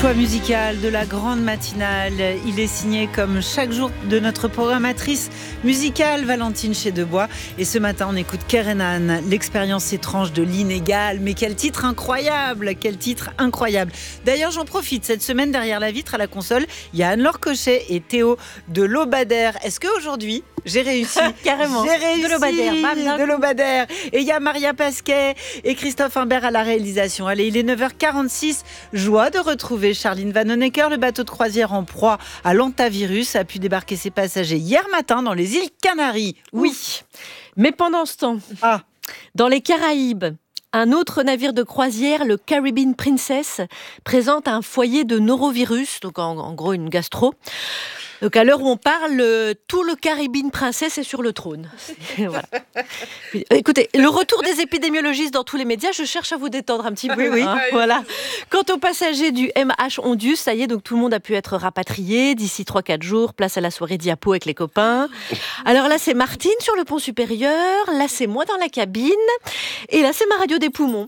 choix musical de la grande matinale. Il est signé comme chaque jour de notre programmatrice musicale Valentine Chédebois. Et ce matin, on écoute Kerenan, l'expérience étrange de l'inégal. Mais quel titre incroyable! Quel titre incroyable! D'ailleurs, j'en profite. Cette semaine, derrière la vitre à la console, il y a Anne-Laure Cochet et Théo de Lobadère. Est-ce qu'aujourd'hui, j'ai réussi? Carrément. J'ai réussi. De Lobadère. Et il y a Maria Pasquet et Christophe Imbert à la réalisation. Allez, il est 9h46. Joie de retrouver Charline Vanhoenacker. Le bateau de croisière en proie à l'hantavirus a pu débarquer ses passagers hier matin dans les îles Canaries. Oui. Mais pendant ce temps, dans les Caraïbes, un autre navire de croisière, le Caribbean Princess, présente un foyer de norovirus, donc en gros une gastro. Donc à l'heure où on parle, tout le Caribbean Princess est sur le trône. Voilà. Écoutez, le retour des épidémiologistes dans tous les médias, je cherche à vous détendre un petit peu. Oui. Voilà. Quant aux passagers du MH Ondius, ça y est, donc tout le monde a pu être rapatrié d'ici 3-4 jours. Place à la soirée diapo avec les copains. Alors là, c'est Martine sur le pont supérieur. Là, c'est moi dans la cabine. Et là, c'est ma radio des poumons.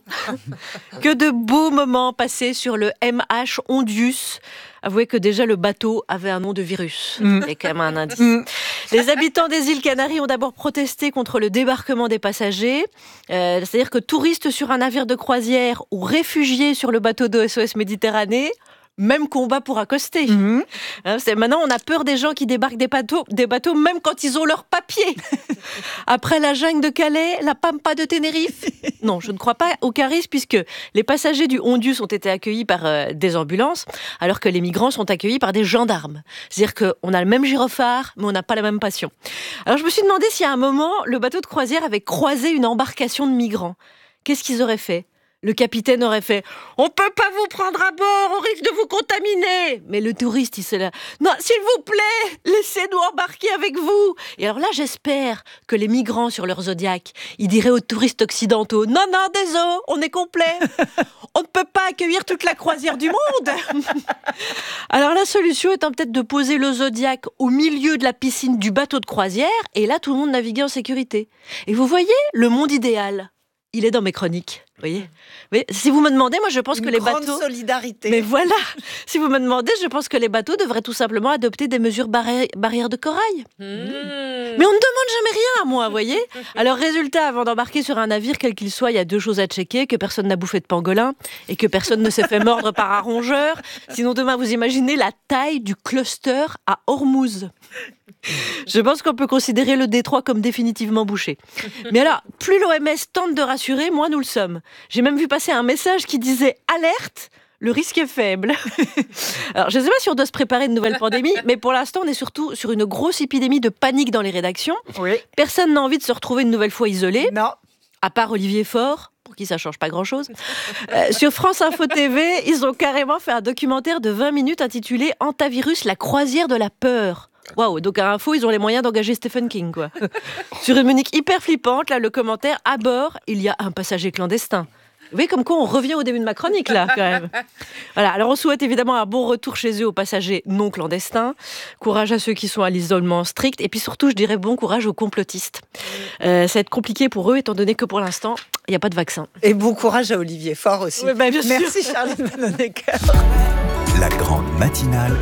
Que de beaux moments passés sur le MH Ondius. Avouez que déjà le bateau avait un nom de virus. C'est quand même un indice. Les habitants des îles Canaries ont d'abord protesté contre le débarquement des passagers. C'est-à-dire que touristes sur un navire de croisière ou réfugiés sur le bateau de SOS Méditerranée, même combat pour accoster. Maintenant, on a peur des gens qui débarquent des bateaux même quand ils ont leurs papiers. Après la jungle de Calais, la Pampa de Tenerife. Non, je ne crois pas au charisme puisque les passagers du Ondius ont été accueillis par des ambulances, alors que les migrants sont accueillis par des gendarmes. C'est-à-dire qu'on a le même gyrophare, mais on n'a pas la même passion. Alors je me suis demandé si à un moment, le bateau de croisière avait croisé une embarcation de migrants. Qu'est-ce qu'ils auraient fait ? Le capitaine aurait fait « On peut pas vous prendre à bord, on risque de vous contaminer !» Mais le touriste, il s'est là « Non, s'il vous plaît, laissez-nous embarquer avec vous !» Et alors là, j'espère que les migrants sur leur Zodiac, ils diraient aux touristes occidentaux « Non, désolé, on est complet. On ne peut pas accueillir toute la croisière du monde !» Alors la solution étant peut-être de poser le Zodiac au milieu de la piscine du bateau de croisière, et là, tout le monde naviguait en sécurité. Et vous voyez, le monde idéal, il est dans mes chroniques. Vous voyez ? Mais si vous me demandez, moi je pense que les bateaux... Une grande solidarité. Mais voilà, si vous me demandez, je pense que les bateaux devraient tout simplement adopter des mesures barrières de corail. Mais on ne demande jamais rien à moi, vous voyez ? Alors résultat, avant d'embarquer sur un navire, quel qu'il soit, il y a 2 choses à checker, que personne n'a bouffé de pangolin et que personne ne s'est fait mordre par un rongeur. Sinon demain, vous imaginez la taille du cluster à Hormuz. Je pense qu'on peut considérer le détroit comme définitivement bouché. Mais alors, plus l'OMS tente de rassurer, moins nous le sommes. J'ai même vu passer un message qui disait « Alerte !» Le risque est faible. Alors, je ne sais pas si on doit se préparer à une nouvelle pandémie, mais pour l'instant, on est surtout sur une grosse épidémie de panique dans les rédactions. Oui. Personne n'a envie de se retrouver une nouvelle fois isolé. Non. À part Olivier Faure, pour qui ça ne change pas grand-chose. Sur France Info TV, ils ont carrément fait un documentaire de 20 minutes intitulé « Hantavirus, la croisière de la peur ». Waouh, donc à Info, ils ont les moyens d'engager Stephen King, quoi. Sur une musique hyper flippante, là, le commentaire « À bord, il y a un passager clandestin ». Vous voyez comme quoi on revient au début de ma chronique, là, quand même. Voilà, alors on souhaite évidemment un bon retour chez eux aux passagers non clandestins. Courage à ceux qui sont à l'isolement strict. Et puis surtout, je dirais bon courage aux complotistes. Ça va être compliqué pour eux, étant donné que pour l'instant, il n'y a pas de vaccin. Et bon courage à Olivier Faure aussi. Oui, bien sûr. Merci Charline Vanhoenacker. La grande matinale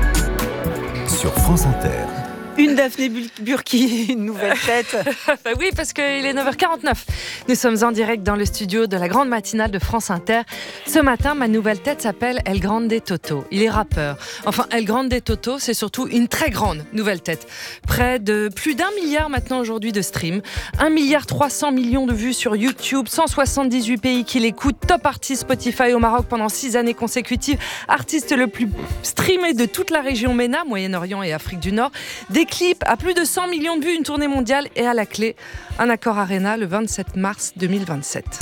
sur France Inter. Une Daphné Burki, une nouvelle tête. Oui, parce qu'il est 9h49. Nous sommes en direct dans le studio de la grande matinale de France Inter. Ce matin, ma nouvelle tête s'appelle El Grande Toto. Il est rappeur. Enfin, El Grande Toto, c'est surtout une très grande nouvelle tête. Près de plus d'1 milliard maintenant aujourd'hui de streams. 1,3 milliard de vues sur YouTube. 178 pays qui l'écoutent. Top artiste Spotify au Maroc pendant 6 années consécutives. Artiste le plus streamé de toute la région MENA, Moyen-Orient et Afrique du Nord. Des clips à plus de 100 millions de vues, une tournée mondiale et à la clé, un accord Arena le 27 mars 2027.